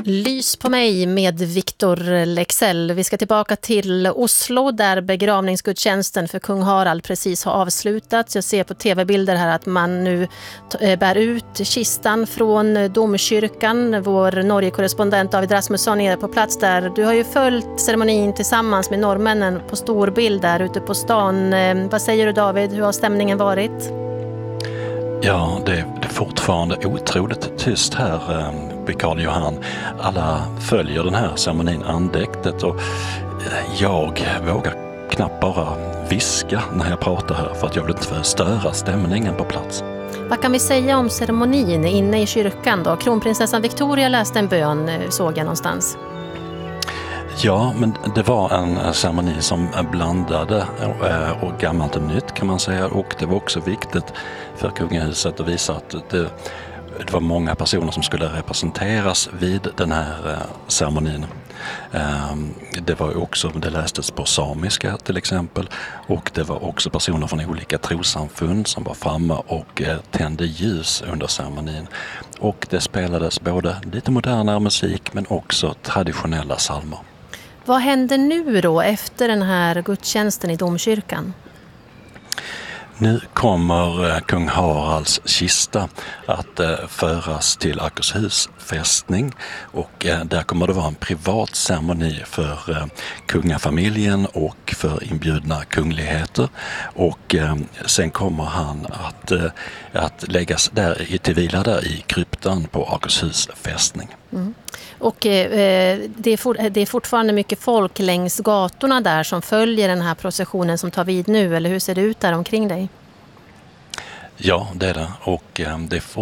Lys på mig med Victor Leksell. Vi ska tillbaka till Oslo där begravningsgudstjänsten för kung Harald precis har avslutats. Jag ser på tv-bilder här att man nu bär ut kistan från domkyrkan. Vår Norge-korrespondent David Rasmusson är på plats där. Du har ju följt ceremonin tillsammans med norrmännen på storbild där ute på stan. Vad säger du, David? Hur har stämningen varit? Ja, det är fortfarande otroligt tyst här vid Karl Johan. Alla följer den här ceremonin andäktet och jag vågar knappt bara viska när jag pratar här för att jag vill inte förstöra stämningen på plats. Vad kan vi säga om ceremonin inne i kyrkan då? Kronprinsessan Victoria läste en bön, såg jag någonstans. Ja, men det var en ceremoni som blandade och gammalt och nytt kan man säga, och det var också viktigt för kungahuset att visa att det var många personer som skulle representeras vid den här ceremonin. Det var också, det lästes på samiska till exempel, och det var också personer från olika trossamfund som var framme och tände ljus under ceremonin. Och det spelades både lite modernare musik men också traditionella psalmer. Vad händer nu då efter den här gudstjänsten i domkyrkan? Nu kommer kung Haralds kista att föras till Akershus fästning och där kommer det vara en privat ceremoni för kungafamiljen och för inbjudna kungligheter, och sen kommer han att läggas där till vila där i kryptan på Akershus fästning. Mm. Och det är fortfarande mycket folk längs gatorna där som följer den här processionen som tar vid nu, eller hur ser det ut där omkring dig? Ja, det är det, och det är